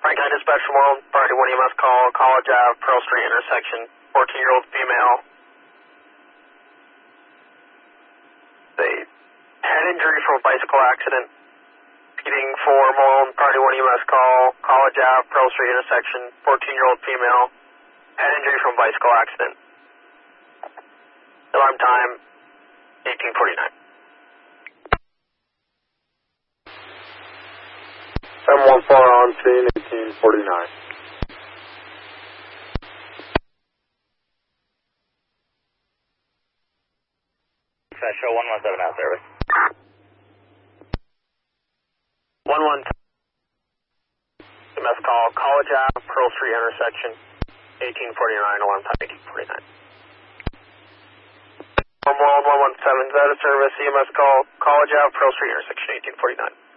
Frank, I dispatch from World Party 1 EMS call, College Ave, Pearl Street intersection, 14-year-old female. They head injury from a bicycle accident. Repeating for World Party 1 EMS call, College Ave, Pearl Street intersection, 14-year-old female. Head injury from a bicycle accident. Alarm time, 1849. 714 on scene, 1849. Show 117 out service. 112. EMS call, College Ave, Pearl Street intersection, 1849, alarm time 1849. From World 117, is that a service? EMS call, College Ave, Pearl Street intersection, 1849.